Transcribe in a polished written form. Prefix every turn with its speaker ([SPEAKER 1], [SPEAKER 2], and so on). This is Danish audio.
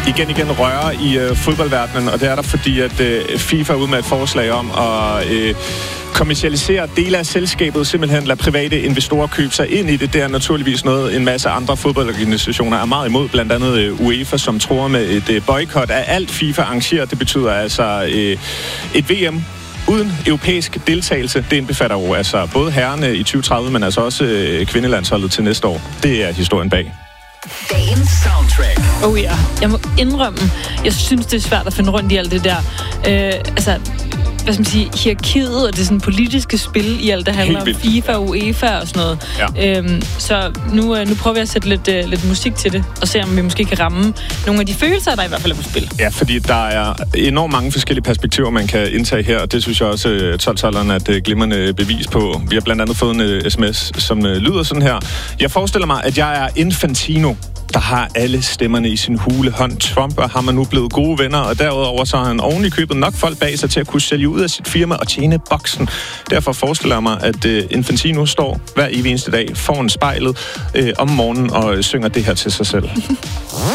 [SPEAKER 1] igen rører i fodboldverdenen, og det er der, fordi at FIFA er ude med et forslag om at kommercialisere dele af selskabet, simpelthen lade private investorer købe sig ind i det. Det er naturligvis noget, en masse andre fodboldorganisationer er meget imod, blandt andet UEFA, som tror med et boykot af alt FIFA arrangerer. Det betyder altså et VM uden europæisk deltagelse. Det indbefatter jo altså både herrerne i 2030, men altså også kvindelandsholdet til næste år. Det er historien bag.
[SPEAKER 2] Dagens soundtrack.
[SPEAKER 3] Ja, jeg må indrømme, jeg synes, det er svært at finde rundt i alt det der. Hvad skal man sige, hierarkiet og det sådan politiske spil i alt, der handler om FIFA og UEFA og sådan noget. Ja. Så nu prøver vi at sætte lidt musik til det, og se om vi måske kan ramme nogle af de følelser, der i hvert fald er på spil.
[SPEAKER 1] Ja, fordi der er enormt mange forskellige perspektiver, man kan indtage her, og det synes jeg også, 12-taleren er et glimrende bevis på. Vi har blandt andet fået en sms, som lyder sådan her. Jeg forestiller mig, at jeg er Infantino, der har alle stemmerne i sin hule hånd. Trump og ham er nu blevet gode venner, og derudover så har han oven i købet nok folk bag sig til at kunne sælge ud af sit firma og tjene boksen. Derfor forestiller jeg mig, at Infantino står hver evig eneste dag foran spejlet om morgenen og synger det her til sig selv.